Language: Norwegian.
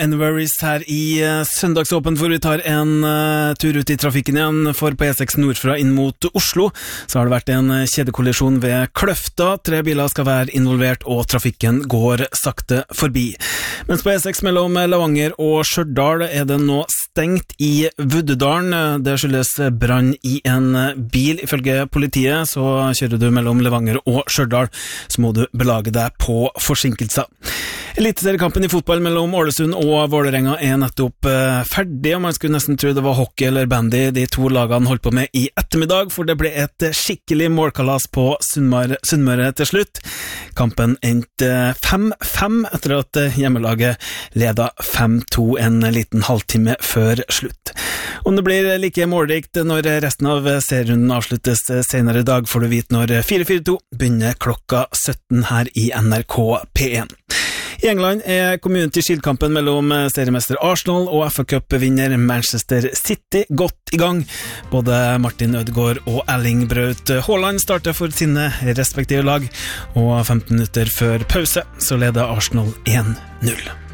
Enveries her i søndagsåpen, hvor vi tar en tur ut i trafikken igjen. For på E6 nordfra inn mot Oslo så har det vært en kjedekollisjon ved Kløfta. 3 biler skal være involvert, og trafikken går sakte forbi. Mens på E6 mellom Levanger og Stjørdal er det nå stengt i Vuddedalen. Det skyldes brann i en bil. Ifølge politiet så kjører du mellom Levanger og Stjørdal, så må du belage deg på forsinkelser. Eliteseriekampen i fotball mellom Ålesund og Vålerenga er nettopp ferdig, og man skulle nesten tro det var hockey eller bandy de to lagene holdt på med i ettermiddag, for det ble et skikkelig målkalas på Sunnmøre til slutt. Kampen endte 5-5 etter at hjemmelaget ledet 5-2 en liten halvtime før slutt. Om det blir like målrikt når resten av serierunden avsluttes senere i dag, får du vite når 4-4-2 begynner klokka 17 her i NRK P1. I England er Community Shield-kampen mellom seriemester Arsenal og FA-cup-vinner Manchester City godt i gang. Både Martin Ødegaard og Erling Braut Haaland starter for sine respektive lag, og 15 minutter før pause så leder Arsenal 1-0.